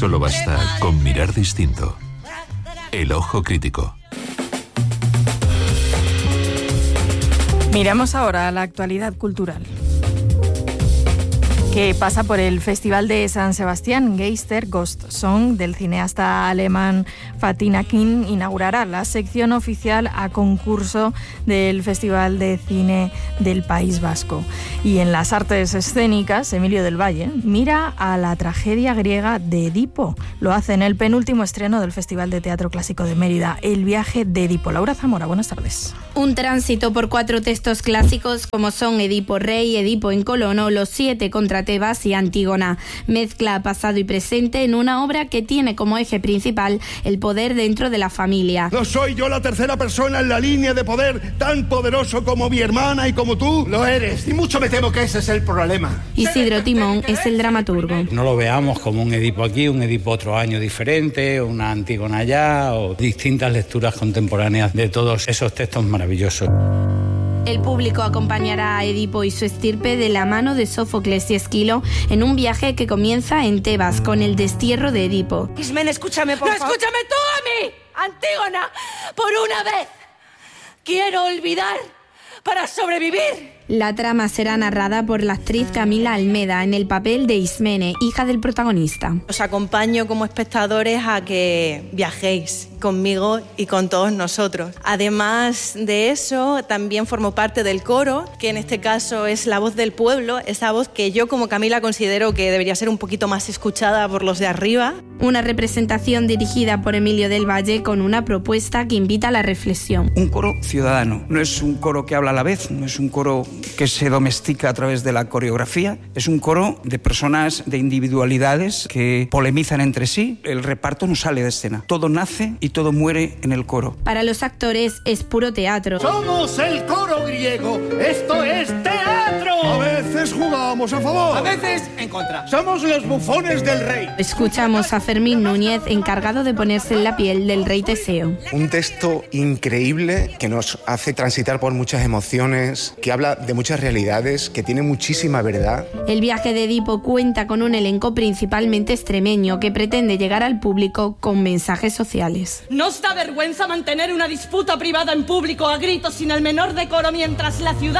Solo basta con mirar distinto. El ojo crítico. Miramos ahora a la actualidad cultural, que pasa por el Festival de San Sebastián. Geister Ghost Song del cineasta alemán Fatih Akin inaugurará la sección oficial a concurso del Festival de Cine del País Vasco. Y en las artes escénicas, Emilio del Valle mira a la tragedia griega de Edipo. Lo hace en el penúltimo estreno del Festival de Teatro Clásico de Mérida, El viaje de Edipo. Laura Zamora, buenas tardes. Un tránsito por 4 textos clásicos como son Edipo Rey, Edipo en Colono, Los 7 contra Tebas y Antígona. Mezcla pasado y presente en una obra que tiene como eje principal el poder dentro de la familia. ¿No soy yo la tercera persona en la línea de poder tan poderoso como mi hermana y como tú? Lo eres, y mucho me temo que ese es el problema. Isidro Timón es el dramaturgo. No lo veamos como un Edipo aquí, un Edipo otro año diferente, una Antígona allá, o distintas lecturas contemporáneas de todos esos textos maravillosos. El público acompañará a Edipo y su estirpe de la mano de Sófocles y Esquilo en un viaje que comienza en Tebas con el destierro de Edipo. Ismene, escúchame, por favor. ¡No, escúchame tú a mí! Antígona, por una vez. Quiero olvidar para sobrevivir. La trama será narrada por la actriz Camila Almeda en el papel de Ismene, hija del protagonista. Os acompaño como espectadores a que viajéis conmigo y con todos nosotros. Además de eso, también formo parte del coro, que en este caso es la voz del pueblo, esa voz que yo como Camila considero que debería ser un poquito más escuchada por los de arriba. Una representación dirigida por Emilio del Valle con una propuesta que invita a la reflexión. Un coro ciudadano, no es un coro que habla a la vez, no es un coro que se domestica a través de la coreografía, es un coro de personas, de individualidades que polemizan entre sí. El reparto no sale de escena, todo nace y todo muere en el coro. Para los actores es puro teatro. Somos el coro griego, esto es teatro. A veces jugamos a favor, A veces en contra. Somos los bufones del rey. Escuchamos a Fermín Núñez, encargado de ponerse en la piel del rey Teseo. Un texto increíble que nos hace transitar por muchas emociones, que habla de muchas realidades, que tiene muchísima verdad. El viaje de Edipo cuenta con un elenco principalmente extremeño que pretende llegar al público con mensajes sociales. ¿No os da vergüenza mantener una disputa privada en público a gritos sin el menor decoro mientras la ciudad